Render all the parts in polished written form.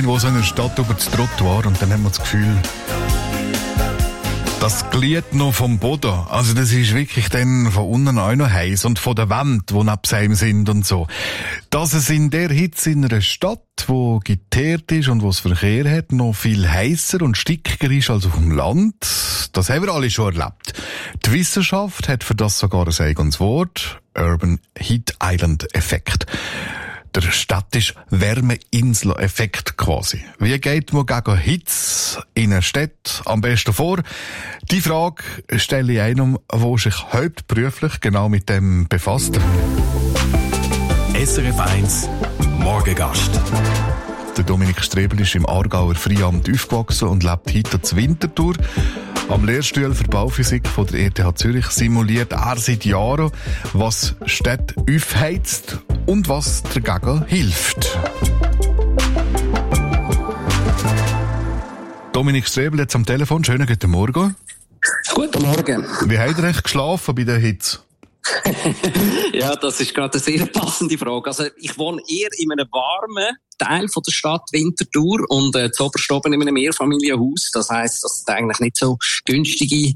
irgendwo so in einer Stadt über das Trottoir und dann haben wir das Gefühl, das glied noch vom Boden. Also das ist wirklich dann von unten auch noch heiß und von der Wand, die neben einem sind und so. Dass es in der Hitze in einer Stadt, wo geteert ist und wo es Verkehr hat, noch viel heißer und stickiger ist als auf dem Land, das haben wir alle schon erlebt. Die Wissenschaft hat für das sogar ein eigenes Wort: Urban Heat Island Effekt. Der städtische Wärmeinsel-Effekt quasi. Wie geht man gegen Hitze in einer Stadt am besten vor? Die Frage stelle ich einem, der sich hauptberuflich genau mit dem befasst. SRF 1 Morgengast. Der Dominik Strebel ist im Aargauer Freiamt aufgewachsen und lebt heute zur Winterthur. Am Lehrstuhl für Bauphysik von der ETH Zürich simuliert er seit Jahren, was Städte aufheizt und was dagegen hilft. Dominik Strebel jetzt am Telefon. Schönen guten Morgen. Guten Morgen. Wie habt ihr echt geschlafen bei der Hitze? Ja, das ist gerade eine sehr passende Frage. Also, ich wohne eher in einem warmen Teil von der Stadt Winterthur und zuoberst oben in einem Mehrfamilienhaus. Das heisst, das sind eigentlich nicht so günstige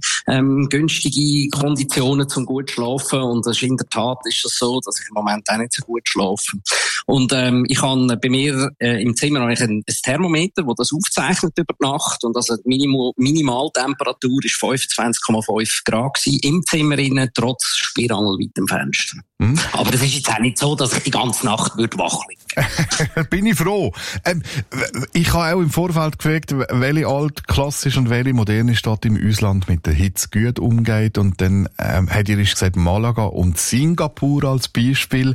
Konditionen zum gut schlafen. Und in der Tat ist es so, dass ich im Moment auch nicht so gut schlafe. Und ich habe bei mir im Zimmer ein Thermometer, das das aufzeichnet über die Nacht. Und also die Minimaltemperatur ist 25,5 Grad gewesen, im Zimmer innen, trotz spiralweitem Fenster. Aber das ist jetzt auch nicht so, dass ich die ganze Nacht wach liege. Bin ich froh. Ich habe auch im Vorfeld gefragt, welche altklassische und welche moderne Stadt im Ausland mit der Hitze gut umgeht. Und dann hat ihr gesagt Malaga und Singapur als Beispiel.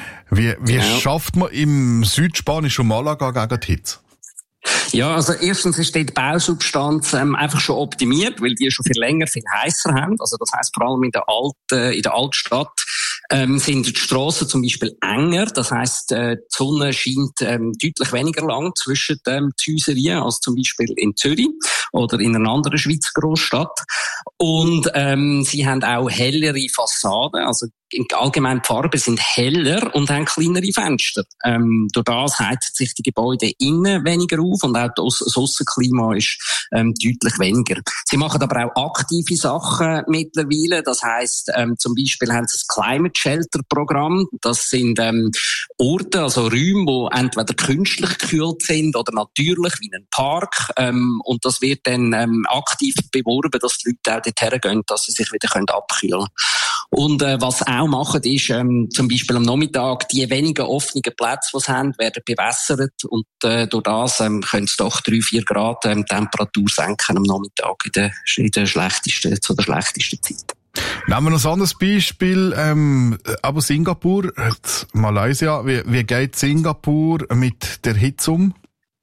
Wie schafft man im südspanischen Malaga gegen die Hitze? Ja, also erstens ist die Bausubstanz einfach schon optimiert, weil die schon viel länger, viel heißer haben. Also das heisst vor allem in der Altstadt sind die Strassen zum Beispiel enger. Das heisst, die Sonne scheint deutlich weniger lang zwischen den Häuserien als zum Beispiel in Zürich oder in einer anderen Schweizer Großstadt. Und sie haben auch hellere Fassaden, also allgemein die Farben sind heller und haben kleinere Fenster. Durch das heizen sich die Gebäude innen weniger auf und auch das Aussenklima ist deutlich weniger. Sie machen aber auch aktive Sachen mittlerweile. Das heisst, zum Beispiel haben sie das Climate Shelter Programm. Das sind Orte, also Räume, die entweder künstlich gekühlt sind oder natürlich, wie ein Park. Und das wird dann aktiv beworben, dass die Leute auch dorthin gehen, dass sie sich wieder abkühlen können. Und was auch machen, ist zum Beispiel am Nachmittag die wenigen offenen Plätze, die sie haben, werden bewässert und durch das können sie doch 3-4 Grad Temperatur senken am Nachmittag zu der schlechtesten Zeit. Nehmen wir noch ein anderes Beispiel, aber Singapur, Malaysia, wie geht Singapur mit der Hitze um?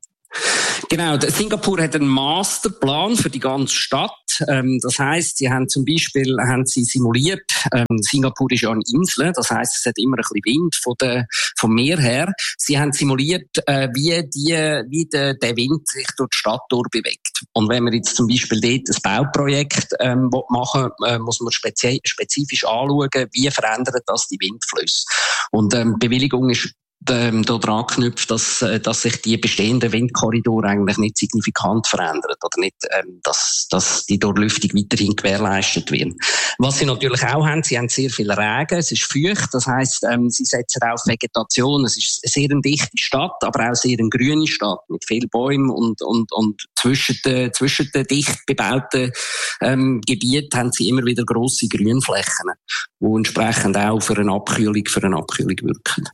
Genau, Singapur hat einen Masterplan für die ganze Stadt. Das heisst, sie haben zum Beispiel simuliert, Singapur ist ja eine Insel, das heisst, es hat immer ein bisschen Wind vom Meer her. Sie haben simuliert, wie der Wind sich durch die Stadt durchbewegt. Und wenn man jetzt zum Beispiel dort ein Bauprojekt machen will, muss man spezifisch anschauen, wie verändert das die Windflüsse. Und Bewilligung ist daran knüpft, dass sich die bestehenden Windkorridore eigentlich nicht signifikant verändern oder nicht, dass die Durchlüftung weiterhin gewährleistet wird. Was sie natürlich auch haben, sie haben sehr viel Regen, es ist feucht, das heisst, sie setzen auf Vegetation. Es ist eine sehr dichte Stadt, aber auch sehr eine grüne Stadt mit vielen Bäumen und zwischen den dicht bebauten Gebieten haben sie immer wieder grosse Grünflächen, die entsprechend auch für eine Abkühlung wirken.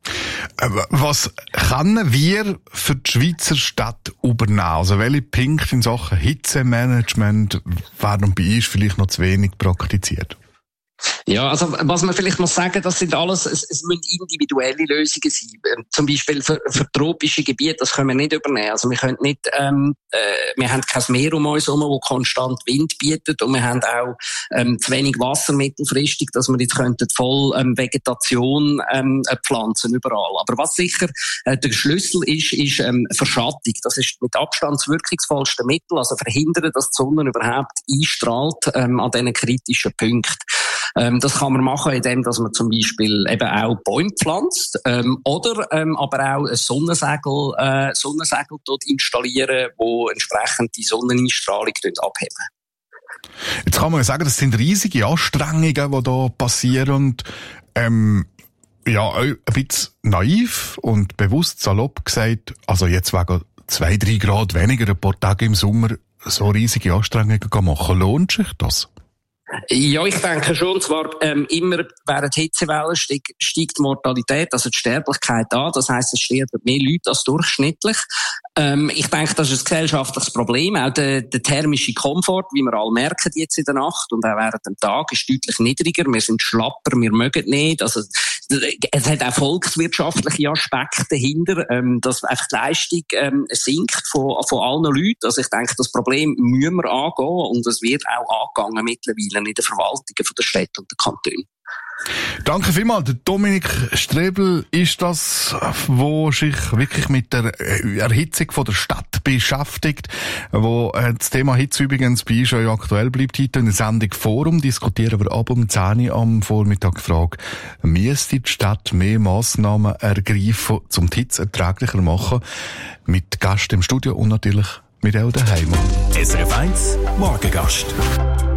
Was können wir für die Schweizer Stadt übernehmen? Also welche Punkte in Sachen Hitzemanagement werden bei uns vielleicht noch zu wenig praktiziert? Ja, also was man vielleicht muss sagen, das sind alles, es müssen individuelle Lösungen sein. Zum Beispiel für tropische Gebiete, das können wir nicht übernehmen. Also wir können nicht, wir haben kein Meer um uns herum, das konstant Wind bietet, und wir haben auch zu wenig Wasser mittelfristig, dass wir jetzt voll Vegetation pflanzen überall. Aber was sicher der Schlüssel ist Verschattung. Das ist mit Abstand das wirkungsvollste Mittel, also verhindern, dass die Sonne überhaupt einstrahlt an diesen kritischen Punkten. Das kann man machen, indem dass man zum Beispiel eben auch Bäume pflanzt, oder aber auch ein Sonnensegel dort installieren, wo entsprechend die Sonneneinstrahlung abheben. Jetzt kann man ja sagen, das sind riesige Anstrengungen, die da passieren. Ja, ein bisschen naiv und bewusst salopp gesagt, also jetzt wegen 2-3 Grad weniger ein paar Tage im Sommer so riesige Anstrengungen machen. Lohnt sich das? Ja, ich denke schon. Zwar immer während Hitzewellen steigt die Mortalität, also die Sterblichkeit an. Das heisst, es sterben mehr Leute als durchschnittlich. Ich denke, das ist ein gesellschaftliches Problem. Auch der thermische Komfort, wie wir alle merken jetzt in der Nacht und auch während dem Tag, ist deutlich niedriger. Wir sind schlapper, wir mögen nicht. Also es hat auch volkswirtschaftliche Aspekte dahinter, dass einfach die Leistung sinkt von allen Leuten. Also ich denke, das Problem müssen wir angehen und es wird auch angegangen mittlerweile in den Verwaltungen der Städte und der Kantone. Danke vielmals. Der Dominik Strebel ist das, wo sich wirklich mit der Erhitzung von der Stadt beschäftigt, wo das Thema Hitze übrigens bei schon aktuell bleibt. Heute in der Sendung Forum diskutieren wir ab um 10 Uhr am Vormittag die Frage, müsste die Stadt mehr Massnahmen ergreifen, um die Hitze erträglicher zu machen? Mit Gast im Studio und natürlich mit auch daheim. SRF 1 Morgengast.